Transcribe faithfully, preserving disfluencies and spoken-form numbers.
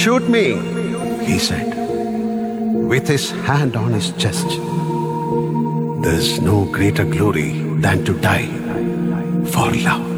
Shoot me, he said, with his hand on his chest. There's no greater glory than to die for love.